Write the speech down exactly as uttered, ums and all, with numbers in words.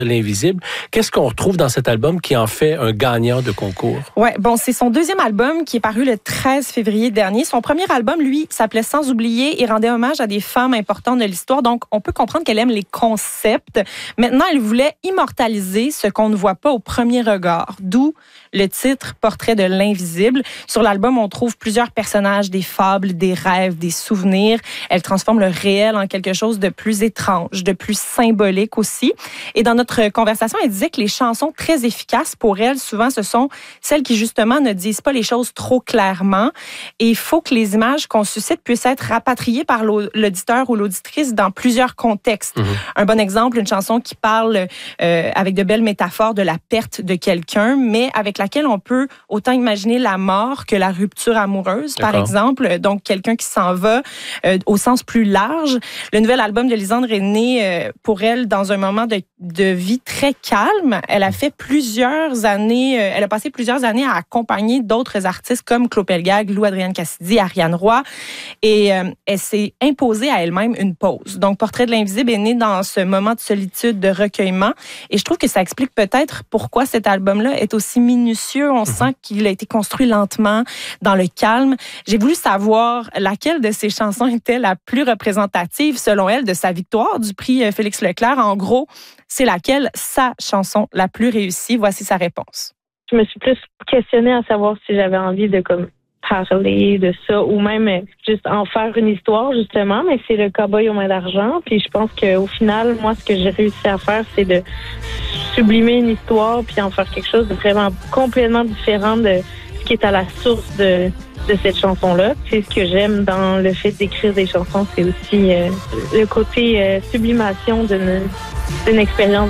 L'Invisible. Qu'est-ce qu'on retrouve dans cet album qui en fait un gagnant de concours? Ouais, bon, c'est son deuxième album qui est paru le treize février dernier. Son premier album, lui, s'appelait Sans oublier et rendait hommage à des femmes importantes de l'histoire. Donc, on peut comprendre qu'elle aime les concepts. Maintenant, elle voulait immortaliser ce qu'on ne voit pas au premier regard. D'où le titre Portrait de l'invisible. Sur l'album, on trouve plusieurs personnages, des fables, des rêves, des souvenirs. Elle transforme le réel en quelque chose de plus étrange, de plus symbolique aussi. Et dans notre conversation, elle disait que les chansons très efficaces pour elle, souvent, ce sont celles qui, justement, ne disent pas les choses trop clairement. Et il faut que les images qu'on suscite puissent être rapatriées par l'auditeur ou l'auditrice dans plusieurs contextes. Mmh. Un bon exemple, une chanson qui parle euh, avec de belles métaphores de la perte de quelqu'un, mais avec laquelle on peut autant imaginer la mort que la rupture amoureuse, D'accord. par exemple. Donc, quelqu'un qui s'en va euh, au sens plus large. Le nouvel album de Lisandre est né euh, pour elle dans un moment de, de vie très calme. Elle a fait plusieurs années, euh, elle a passé plusieurs années à accompagner d'autres artistes comme Claude Pelgag, Lou Adrienne Cassidy, Ariane Roy. Et euh, elle s'est imposée à elle-même une pause. Donc, Portrait de l'invisible est né dans ce moment de solitude, de recueillement. Et je trouve que ça explique peut-être pourquoi cet album-là est aussi minutieux. On sent qu'il a été construit lentement, dans le calme. J'ai voulu savoir laquelle de ses chansons était la plus représentative, selon elle, de sa victoire du prix Félix Leclerc. En gros, c'est laquelle sa chanson la plus réussie? Voici sa réponse. Je me suis plus questionnée à savoir si j'avais envie de comme parler de ça ou même juste en faire une histoire, justement, mais c'est le Cowboy aux mains d'argent. Puis je pense qu'au final, moi, ce que j'ai réussi à faire, c'est de sublimer une histoire puis en faire quelque chose de vraiment complètement différent de ce qui est à la source de, de cette chanson-là. C'est ce que j'aime dans le fait d'écrire des chansons, c'est aussi euh, le côté euh, sublimation d'une, d'une expérience